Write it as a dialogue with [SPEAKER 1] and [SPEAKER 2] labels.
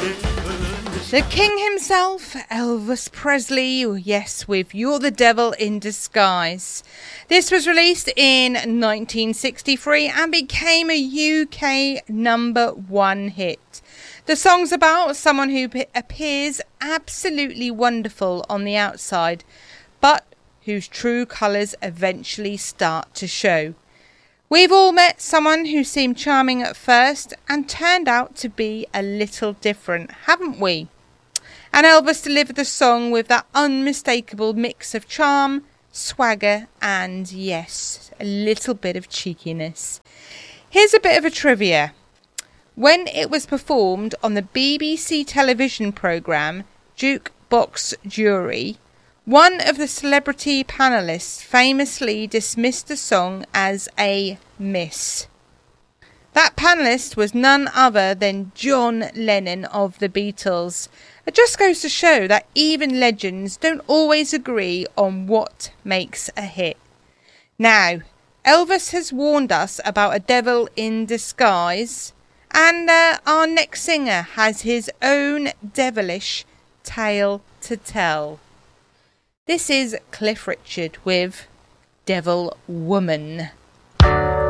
[SPEAKER 1] The king himself, Elvis Presley, yes, with You're the Devil in Disguise. This was released in 1963 and became a UK #1 hit. The song's about someone who appears absolutely wonderful on the outside, but whose true colours eventually start to show. We've all met someone who seemed charming at first and turned out to be a little different, haven't we? And Elvis delivered the song with that unmistakable mix of charm, swagger and, yes, a little bit of cheekiness. Here's a bit of a trivia. When it was performed on the BBC television programme Jukebox Jury, one of the celebrity panellists famously dismissed the song as a miss. That panellist was none other than John Lennon of the Beatles. It just goes to show that even legends don't always agree on what makes a hit. Now, Elvis has warned us about a devil in disguise, and our next singer has his own devilish tale to tell. This is Cliff Richard with Devil Woman.